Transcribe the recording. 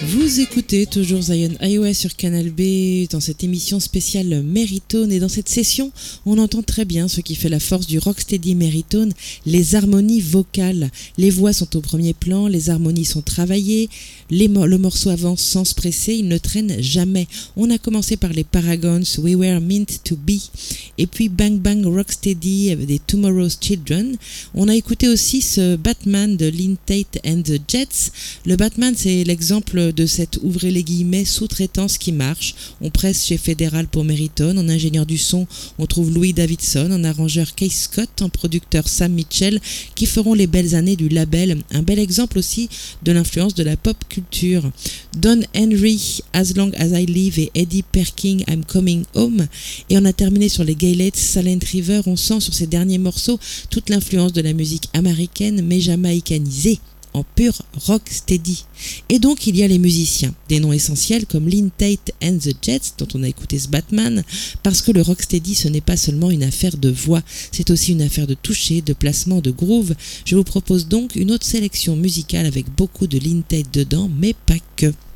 Vous écoutez toujours Zion iOS sur Canal B dans cette émission spéciale Meritone, et dans cette session on entend très bien ce qui fait la force du rocksteady Meritone, les harmonies vocales. Les voix sont au premier plan, les harmonies sont travaillées, le morceau avance sans se presser, il ne traîne jamais. On a commencé par les Paragons, We Were Meant to Be, et puis Bang Bang Rocksteady des Tomorrow's Children. On a écouté aussi ce Batman de Lynn Tate and the Jets. Le Batman, c'est l'exemple de cette, ouvrez les guillemets, sous-traitance qui marche. On presse chez Fédéral pour Meritone. En ingénieur du son, on trouve Louis Davidson, en arrangeur Keith Scott, en producteur Sam Mitchell, qui feront les belles années du label. Un bel exemple aussi de l'influence de la pop culture. Don Henry, As Long As I Live, et Eddie Perking, I'm Coming Home. Et on a terminé sur les Gaylets, Silent River. On sent sur ces derniers morceaux toute l'influence de la musique américaine mais jamaïcanisée, en pur rocksteady. Et donc il y a les musiciens, des noms essentiels comme Lynn Tate and the Jets, dont on a écouté ce Batman, parce que le rocksteady, ce n'est pas seulement une affaire de voix, c'est aussi une affaire de toucher, de placement, de groove. Je vous propose donc une autre sélection musicale avec beaucoup de Lynn Tate dedans, mais pas que.